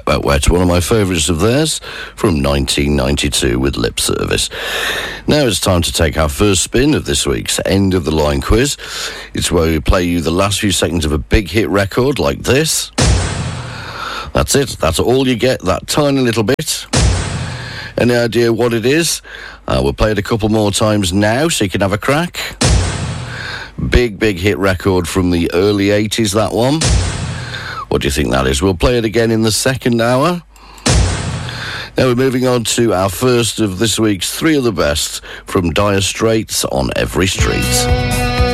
Wet Wet, one of my favourites of theirs from 1992 with Lip Service. Now it's time to take our first spin of this week's End of the Line quiz. It's where we play you the last few seconds of a big hit record like this. That's it. That's all you get, that tiny little bit. Any idea what it is? We'll play it a couple more times now so you can have a crack. Big hit record from the early 80s, that one. What do you think that is? We'll play it again in the second hour. Now we're moving on to our first of this week's Three of the Best from Dire Straits on Every Street.